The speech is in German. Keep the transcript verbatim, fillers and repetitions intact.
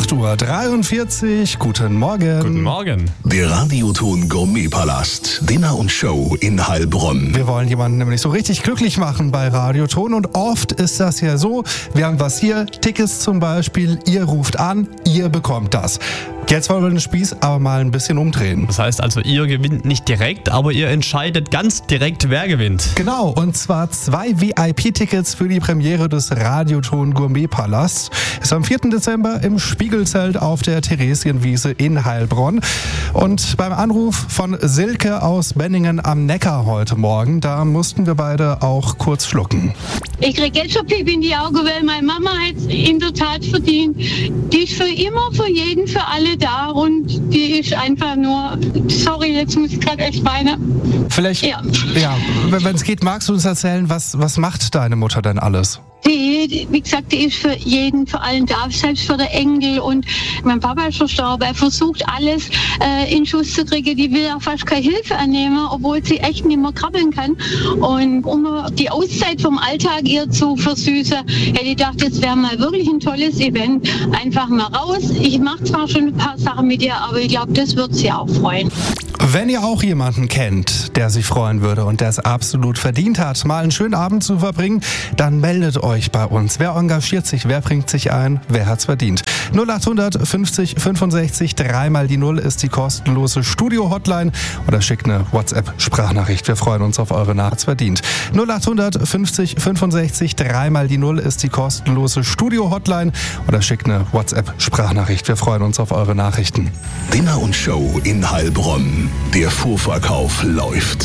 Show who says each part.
Speaker 1: acht Uhr dreiundvierzig. Guten Morgen.
Speaker 2: Guten Morgen.
Speaker 3: Der Radioton Gourmetpalast. Dinner und Show in Heilbronn.
Speaker 1: Wir wollen jemanden nämlich so richtig glücklich machen bei Radioton und oft ist das ja so, wir haben was hier, Tickets zum Beispiel, ihr ruft an, ihr bekommt das. Jetzt wollen wir den Spieß aber mal ein bisschen umdrehen.
Speaker 2: Das heißt also, ihr gewinnt nicht direkt, aber ihr entscheidet ganz direkt, wer gewinnt.
Speaker 1: Genau, und zwar zwei V I P-Tickets für die Premiere des Radioton Gourmetpalast. Ist am vierten Dezember im Spiegelzelt auf der Theresienwiese in Heilbronn. Und beim Anruf von Silke aus Benningen am Neckar heute Morgen, da mussten wir beide auch kurz schlucken.
Speaker 4: Ich krieg jetzt schon Pipi in die Augen, weil meine Mama hat es in der Tat verdient. Die ist für immer, für jeden, für alle da und die ist einfach nur, sorry, jetzt muss ich gerade echt weinen.
Speaker 1: Vielleicht, ja, ja wenn es geht, magst du uns erzählen, was, was macht deine Mutter denn alles?
Speaker 4: Die, wie gesagt, die ist für jeden, für allen da, selbst für den Enkel. Und mein Papa ist verstorben. Er versucht alles äh, in Schuss zu kriegen. Die will auch fast keine Hilfe annehmen, obwohl sie echt nicht mehr krabbeln kann. Und um die Auszeit vom Alltag ihr zu versüßen, hätte ich gedacht, jetzt wäre mal wirklich ein tolles Event. Einfach mal raus. Ich mache zwar schon ein paar Sachen mit ihr, aber ich glaube, das wird sie auch freuen.
Speaker 1: Wenn ihr auch jemanden kennt, der sich freuen würde und der es absolut verdient hat, mal einen schönen Abend zu verbringen, dann meldet euch bei uns. Wer engagiert sich, wer bringt sich ein, wer hat's verdient? null acht fünfzig fünfundsechzig, dreimal die Null ist die kostenlose Studio-Hotline oder schickt eine WhatsApp-Sprachnachricht. Wir freuen uns auf eure Nachricht verdient. null acht fünfzig fünfundsechzig, dreimal die Null ist die kostenlose Studio-Hotline oder schickt eine WhatsApp-Sprachnachricht. Wir freuen uns auf eure Nachrichten.
Speaker 3: Dinner und Show in Heilbronn. Der Vorverkauf läuft.